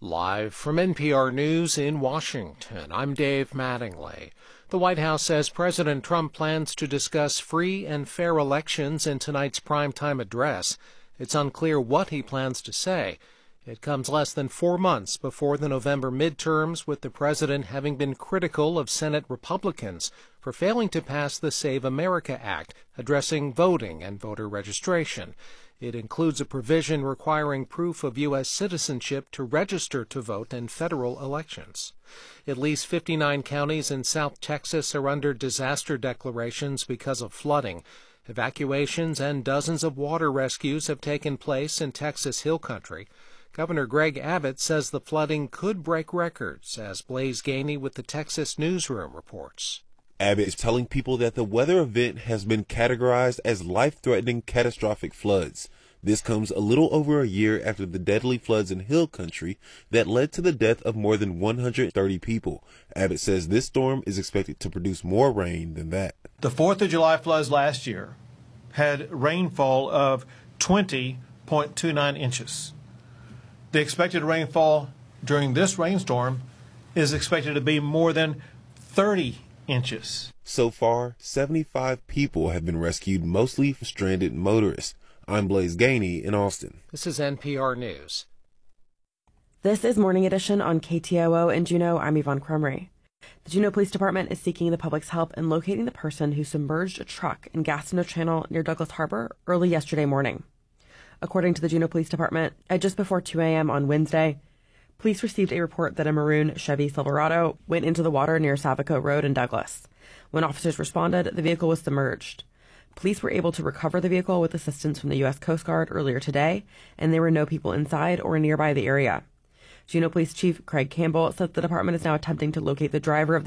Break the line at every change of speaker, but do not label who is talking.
Live from NPR News in Washington, I'm Dave Mattingly. The White House says President Trump plans to discuss free and fair elections in tonight's primetime address. It's unclear what he plans to say. It comes less than 4 months before the November midterms, with the president having been critical of Senate Republicans for failing to pass the Save America Act, addressing voting and voter registration. It includes a provision requiring proof of U.S. citizenship to register to vote in federal elections. At least 59 counties in South Texas are under disaster declarations because of flooding. Evacuations and dozens of water rescues have taken place in Texas Hill Country. Governor Greg Abbott says the flooding could break records, as Blaise Gainey with the Texas Newsroom reports.
Abbott is telling people that the weather event has been categorized as life-threatening catastrophic floods. This comes a little over a year after the deadly floods in Hill Country that led to the death of more than 130 people. Abbott says this storm is expected to produce more rain than that.
The 4th of July floods last year had rainfall of 20.29 inches. The expected rainfall during this rainstorm is expected to be more than 30 inches.
So far, 75 people have been rescued, mostly stranded motorists. I'm Blaise Gainey in Austin.
This is NPR News.
This is Morning Edition on KTOO in Juneau. I'm Yvonne Crumry. The Juneau Police Department is seeking the public's help in locating the person who submerged a truck in Gastineau Channel near Douglas Harbor early yesterday morning. According to the Juneau Police Department, at just before 2 a.m. on Wednesday, police received a report that a maroon Chevy Silverado went into the water near Savacoe Road in Douglas. When officers responded, the vehicle was submerged. Police were able to recover the vehicle with assistance from the U.S. Coast Guard earlier today, and there were no people inside or nearby the area. Juneau Police Chief Craig Campbell said the department is now attempting to locate the driver of